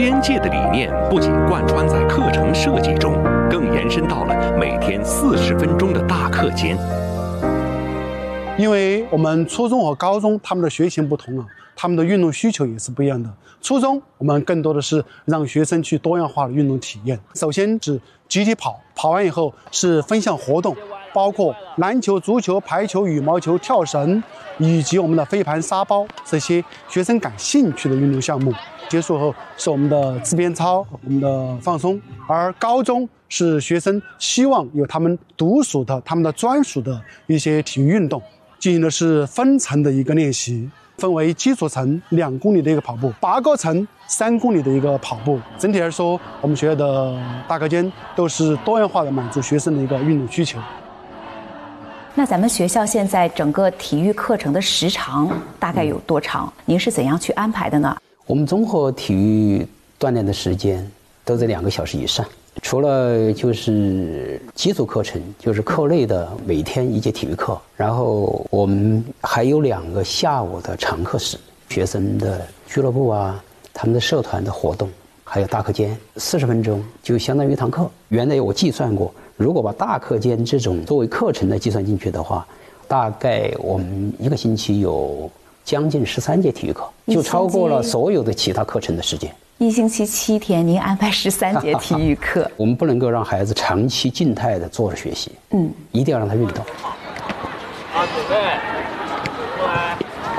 边界的理念不仅贯穿在课程设计中，更延伸到了每天40分钟的大课间。 因为我们初中和高中他们的学型不同了，他们的运动需求也是不一样的。初中我们更多的是让学生去多样化的运动体验，首先是集体跑，跑完以后是分项活动，包括篮球、足球、排球、羽毛球、跳绳，以及我们的飞盘、沙包这些学生感兴趣的运动项目。结束后是我们的自编操，我们的放松。而高中是学生希望有他们独属的、他们的专属的一些体育运动，进行的是分层的一个练习，分为基础层2公里的一个跑步，8个层3公里的一个跑步。整体来说，我们学校的大课间都是多样化的满足学生的一个运动需求。 那咱们学校现在整个体育课程的时长大概有多长？您是怎样去安排的呢？ 我们综合体育锻炼的时间都在2个小时以上，除了就是基础课程，就是课内的每天1节体育课，然后我们还有2个下午的常课时，学生的俱乐部啊，他们的社团的活动，还有大课间，40分钟就相当于1堂课。原来我计算过，如果把大课间这种作为课程的计算进去的话，大概我们1个星期有将近13节体育课，就超过了所有的其他课程的时间。 1星期7天，您安排13节体育课。 我们不能够让孩子长期静态的坐着学习，一定要让他运动。 好，准备，过来。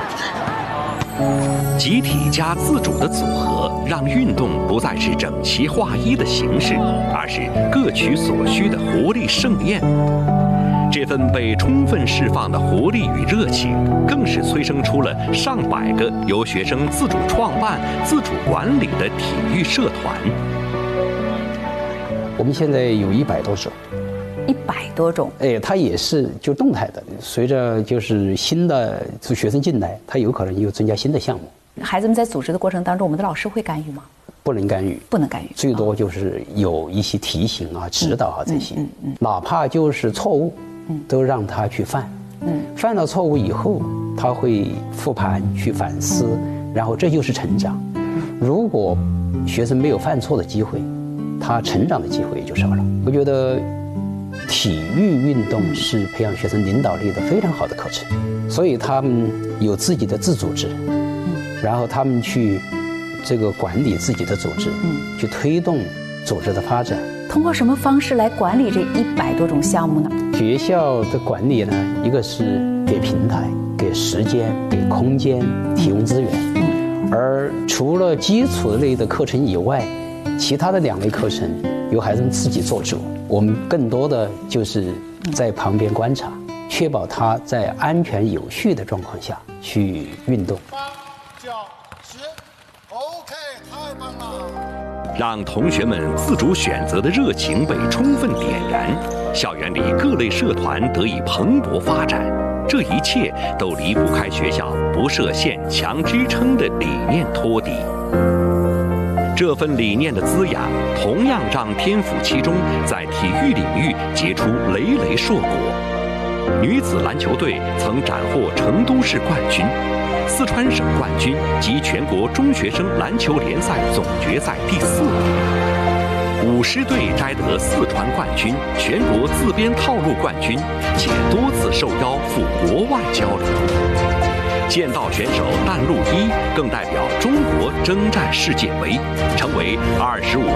集体加自主的组合，让运动不再是整齐划一的形式，而是各取所需的活力盛宴。这份被充分释放的活力与热情，更是催生出了上百个由学生自主创办、自主管理的体育社团。 我们现在有100多种 ，100多种。 它也是就动态的，随着就是新的学生进来，它有可能又增加新的项目。 孩子们在组织的过程当中，我们的老师会干预吗？ 不能干预， 不能干预， 最多就是有一些提醒啊、指导啊这些，哪怕就是错误。都让他去犯，犯了错误以后，他会复盘去反思，然后这就是成长。如果学生没有犯错的机会，他成长的机会也就少了。我觉得体育运动是培养学生领导力的非常好的课程，所以他们有自己的自组织，然后他们去这个管理自己的组织，去推动组织的发展。 通过什么方式来管理这100多种项目呢？ 学校的管理呢，一个是给平台、给时间、给空间提供资源，而除了基础类的课程以外，其他的2类课程由孩子们自己做主，我们更多的就是在旁边观察，确保他在安全有序的状况下去运动。 8、9、10 ，OK， 太棒了！ 让同学们自主选择的热情被充分点燃，校园里各类社团得以蓬勃发展，这一切都离不开学校不设限、强支撑的理念托底。这份理念的滋养，同样让天府七中在体育领域结出累累硕果。女子篮球队曾斩获成都市冠军、四川省冠军及全国中学生篮球联赛总决赛第4名。舞狮队摘得4川冠军、全国自编套路冠军，且多次受邀赴国外交流。剑道选手但路一更代表中国征战世界杯，成为25